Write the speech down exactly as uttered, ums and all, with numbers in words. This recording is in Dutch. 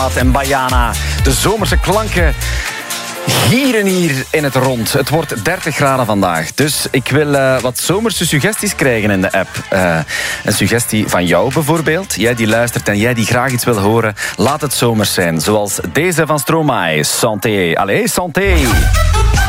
En Baiana, de zomerse klanken gieren hier in het rond. Het wordt dertig graden vandaag. Dus ik wil uh, wat zomerse suggesties krijgen in de app. Uh, een suggestie van jou bijvoorbeeld. Jij die luistert en jij die graag iets wil horen. Laat het zomers zijn. Zoals deze van Stromae. Santé. Allee, santé.